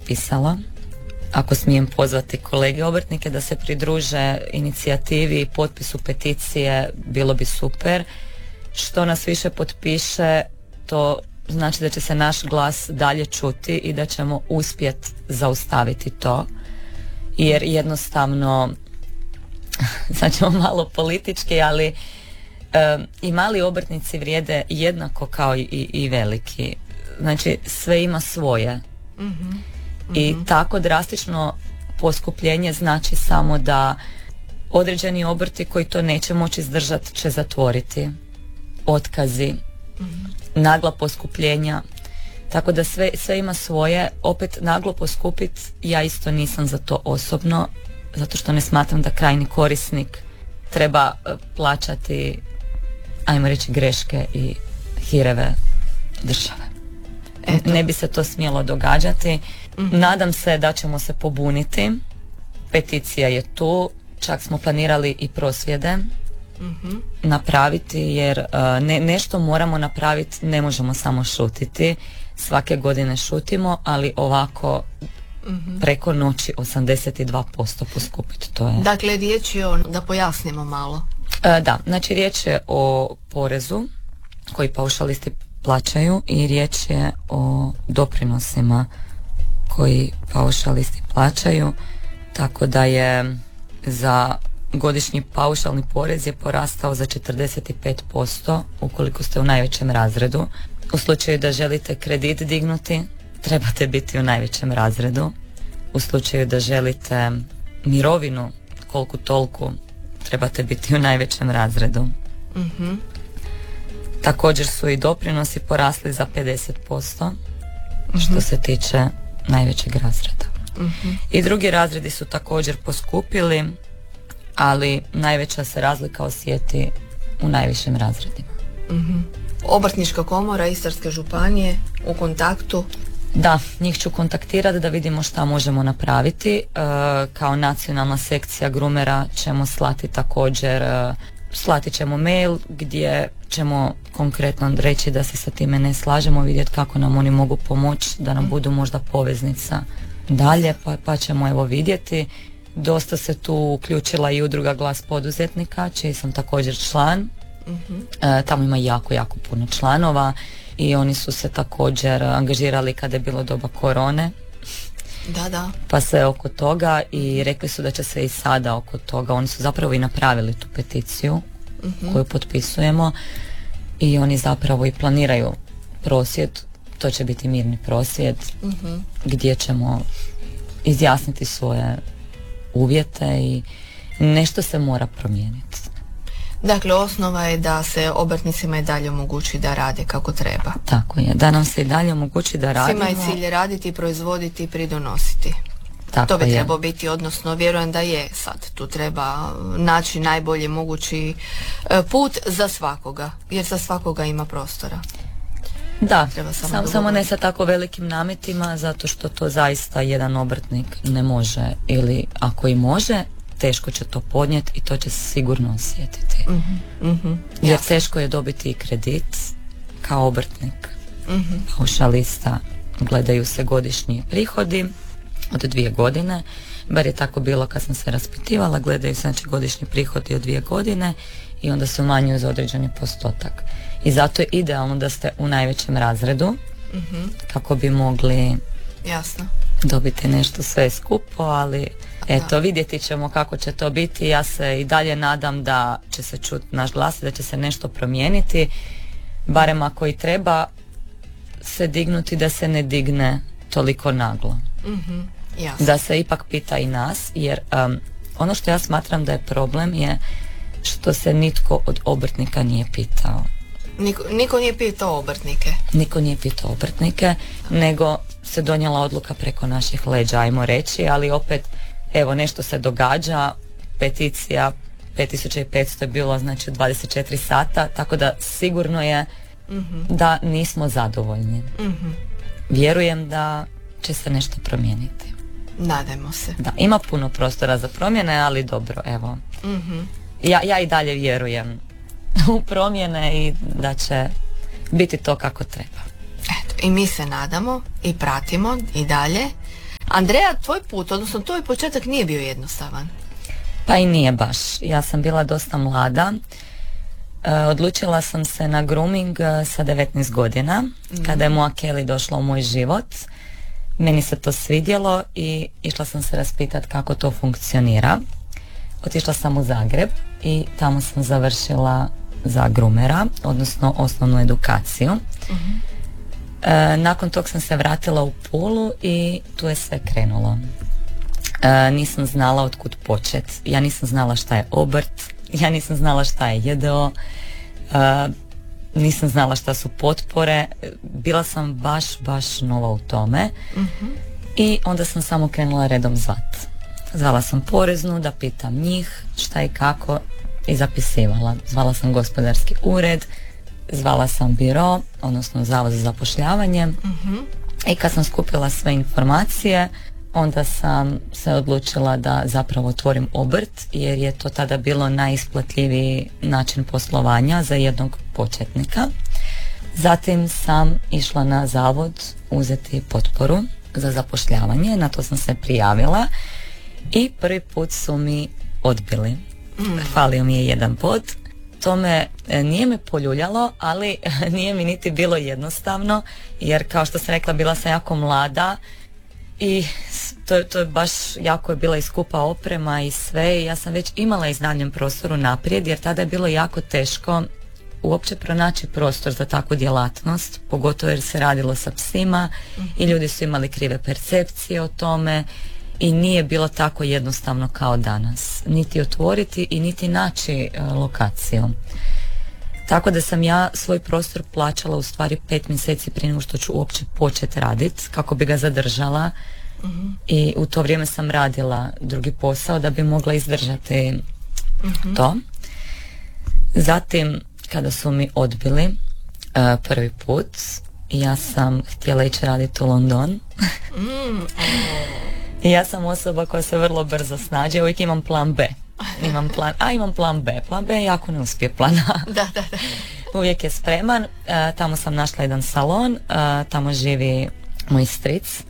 potpisala. Ako smijem pozvati kolege obrtnike da se pridruže inicijativi i potpisu peticije, bilo bi super. Što nas više potpiše, to znači da će se naš glas dalje čuti i da ćemo uspjeti zaustaviti to. Jer jednostavno, sad ćemo malo politički, ali i mali obrtnici vrijede jednako kao i veliki. Znači sve ima svoje. I tako drastično poskupljenje znači samo da određeni obrti koji to neće moći izdržati će zatvoriti. Otkazi, nagla poskupljenja. Tako da sve ima svoje. Opet naglo poskupit, ja isto nisam za to osobno, zato što ne smatram da krajnji korisnik treba plaćati, ajmo reći, greške i hireve države. Ne bi se to smjelo događati. Nadam se da ćemo se pobuniti. Peticija je tu, čak smo planirali i prosvjede napraviti, jer nešto moramo napraviti, ne možemo samo šutiti. Svake godine šutimo, ali ovako preko noći 82% poskupiti. To je... Dakle, riječ je da pojasnimo malo. Da, znači riječ je o porezu koji paušalisti plaćaju i riječ je o doprinosima koji paušalisti plaćaju, tako da je za godišnji paušalni porez je porastao za 45% ukoliko ste u najvećem razredu. U slučaju da želite kredit dignuti, trebate biti u najvećem razredu. U slučaju da želite mirovinu koliko toliko, trebate biti u najvećem razredu. Također su i doprinosi porasli za 50% što se tiče najvećeg razreda. I drugi razredi su također poskupili, ali najveća se razlika osjeti u najvišim razredima. Obrtnička komora Istarske županije u kontaktu? Da, njih ću kontaktirati da vidimo šta možemo napraviti. Kao nacionalna sekcija Grumera ćemo slati također, slati ćemo mail gdje ćemo konkretno reći da se sa time ne slažemo, vidjeti kako nam oni mogu pomoći, da nam budu možda poveznica dalje, pa ćemo evo vidjeti. Dosta se tu uključila i udruga Glas poduzetnika, čiji sam također član. Tamo ima jako puno članova i oni su se također angažirali kada je bilo doba korone. Da. Pa sve oko toga i rekli su da će se i sada oko toga. Oni su zapravo i napravili tu peticiju koju potpisujemo i oni zapravo i planiraju prosvjed. To će biti mirni prosvjed gdje ćemo izjasniti svoje uvjete i nešto se mora promijeniti. Dakle, osnova je da se obrtnicima i dalje omogući da rade kako treba. Tako je, da nam se i dalje omogući da radimo. Svima je cilj raditi, proizvoditi i pridonositi. Tako to bi je. trebao biti, odnosno vjerujem da je sad. Tu treba naći najbolji mogući put za svakoga, jer za svakoga ima prostora. Da, samo ne sa tako velikim nametima, zato što to zaista jedan obrtnik ne može, ili ako i može, teško će to podnijeti i to će se sigurno osjetiti. Jer teško je dobiti i kredit kao obrtnik. Paušalista, gledaju se godišnji prihodi od 2 godine, bar je tako bilo kad sam se raspitivala, gledaju se znači godišnji prihodi od 2 godine i onda se umanjuju za određeni postotak. I zato je idealno da ste u najvećem razredu kako bi mogli dobiti nešto sve skupo, ali eto, vidjeti ćemo kako će to biti. Ja se i dalje nadam da će se čuti naš glas, da će se nešto promijeniti, barem ako i treba se dignuti, da se ne digne toliko naglo. Da se ipak pita i nas, jer ono što ja smatram da je problem je što se nitko od obrtnika nije pitao. Niko nije pitao obrtnike? Niko nije pitao obrtnike, nego se donijela odluka preko naših leđa, ajmo reći, ali opet, evo, nešto se događa, peticija 5500 je bilo, znači 24 sata, tako da sigurno je da nismo zadovoljni. Vjerujem da će se nešto promijeniti. Nadajmo se. Da, ima puno prostora za promjene, ali dobro, evo. Ja i dalje vjerujem u promjene i da će biti to kako treba. Eto, i mi se nadamo i pratimo i dalje. Andreja, tvoj put, odnosno tvoj početak nije bio jednostavan. Pa i nije baš. Ja sam bila dosta mlada. Odlučila sam se na grooming sa 19 godina, kada je moja Kelly došla u moj život. Meni se to svidjelo i išla sam se raspitati kako to funkcionira. Otišla sam u Zagreb i tamo sam završila za groomera, odnosno osnovnu edukaciju. Nakon tog sam se vratila u Pulu i tu je sve krenulo. Nisam znala otkud početi. Ja nisam znala šta je obrt, ja nisam znala šta je JDO, nisam znala šta su potpore. Bila sam baš nova u tome. I onda sam samo krenula redom zvat. Zvala sam poreznu da pitam njih šta i kako i zapisivala. Zvala sam gospodarski ured, zvala sam biro, odnosno zavod za zapošljavanje. I kad sam skupila sve informacije, onda sam se odlučila da zapravo otvorim obrt, jer je to tada bilo najisplatljiviji način poslovanja za jednog početnika. Zatim sam išla na zavod uzeti potporu za zapošljavanje, na to sam se prijavila i prvi put su mi odbili. Falio mi je jedan bod. To nije me poljuljalo, ali nije mi niti bilo jednostavno, jer kao što sam rekla, bila sam jako mlada i to je baš jako je bila i skupa oprema i sve, i ja sam već imala iznajmljen prostoru naprijed, jer tada je bilo jako teško uopće pronaći prostor za takvu djelatnost, pogotovo jer se radilo sa psima i ljudi su imali krive percepcije o tome i nije bilo tako jednostavno kao danas, niti otvoriti i niti naći lokaciju. Tako da sam ja svoj prostor plaćala u stvari 5 mjeseci prije nego što ću uopće početi raditi, kako bi ga zadržala. I u to vrijeme sam radila drugi posao da bi mogla izdržati to. Zatim, kada su mi odbili prvi put, ja sam htjela ići raditi u London. I ja sam osoba koja se vrlo brzo snađe, uvijek imam plan B. Imam plan B. Plan B jako ne uspije plan A. Da. Uvijek je spreman. Tamo sam našla jedan salon, tamo živi moj stric.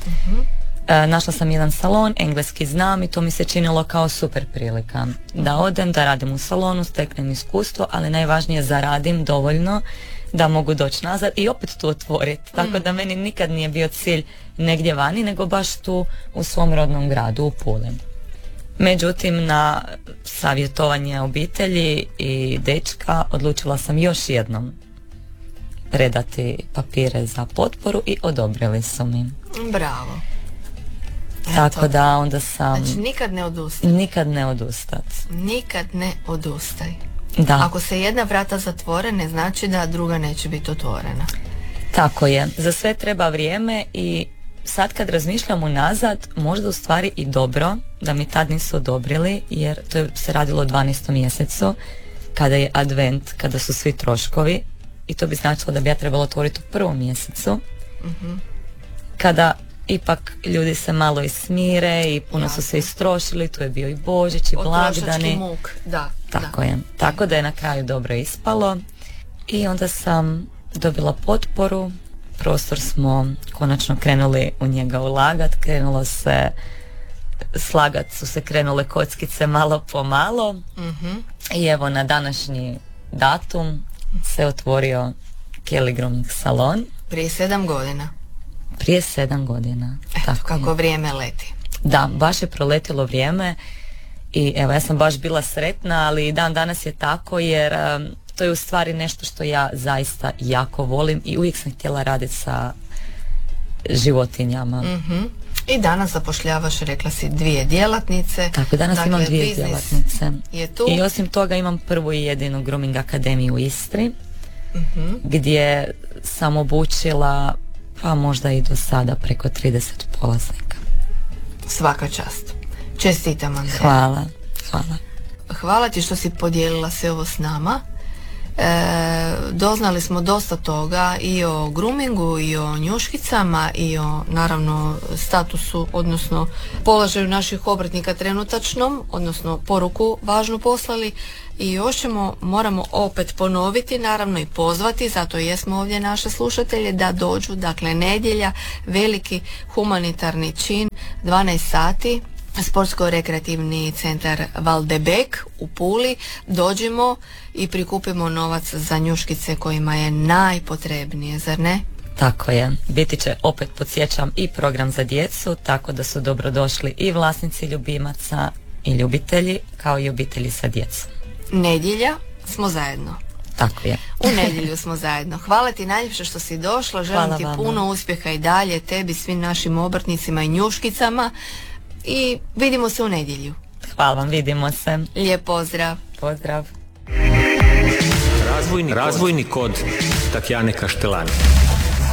Našla sam jedan salon, engleski znam i to mi se činilo kao super prilika. Da odem, da radim u salonu, steknem iskustvo, ali najvažnije zaradim dovoljno da mogu doći nazad i opet tu otvoriti. Tako da meni nikad nije bio cilj negdje vani, nego baš tu u svom rodnom gradu, u Puli. Međutim, na savjetovanje obitelji i dečka odlučila sam još jednom predati papire za potporu i odobrili su mi. Bravo. Tako da onda sam... Znači nikad ne odustaj. Nikad ne odustat. Nikad ne odustaj. Da. Ako se jedna vrata zatvore, ne znači da druga neće biti otvorena. Tako je. Za sve treba vrijeme i sad kad razmišljam unazad, možda u stvari i dobro da mi tad nisu odobrili, jer to je se radilo u 12. mjesecu, kada je advent, kada su svi troškovi, i to bi značilo da bi ja trebala otvoriti u 1. mjesecu, kada ipak ljudi se malo ismire i puno su se istrošili, tu je bio i Božić i blagdani. Muk, da. Tako je. Tako da je na kraju dobro ispalo i onda sam dobila potporu. Prostor smo konačno krenuli u njega ulagat, krenulo se slagat, su se krenule kockice malo po malo i evo na današnji datum se otvorio Kelly Grooming salon. Prije 7 godina. Prije 7 godina. Eto, kako vrijeme leti. Da, baš je proletilo vrijeme i evo ja sam baš bila sretna, ali i dan danas je tako, jer to je u stvari nešto što ja zaista jako volim i uvijek sam htjela raditi sa životinjama. I danas zapošljavaš, rekla si, 2 djelatnice. Tako, danas imam 2 djelatnice. Je tu. I osim toga imam prvu i jedinu grooming akademiju u Istri, gdje sam obučila pa možda i do sada preko 30 polaznika. Svaka čast. Čestitam, Andreja. Hvala. Hvala ti što si podijelila sve ovo s nama. Doznali smo dosta toga i o groomingu i o njuškicama i o naravno statusu, odnosno položaju naših obrtnika trenutačnom, odnosno poruku važnu poslali i još moramo opet ponoviti, naravno i pozvati, zato jesmo ovdje naše slušatelje da dođu, dakle nedjelja, veliki humanitarni čin 12 sati, Sportsko-rekreativni centar Valdebek u Puli. Dođimo i prikupimo novac za njuškice kojima je najpotrebnije, zar ne? Tako je. Biti će, opet podsjećam, i program za djecu, tako da su dobrodošli i vlasnici ljubimaca i ljubitelji, kao i obitelji sa djecom. Nedjelja smo zajedno. Tako je. U nedjelju smo zajedno. Hvala ti najljepše što si došla. Želim ti puno uspjeha i dalje, tebi, svim našim obrtnicima i njuškicama. I vidimo se u nedjelju. Hvala vam, vidimo se. Lijep pozdrav. Pozdrav. Razvojni kod Tatjane Kaštelani.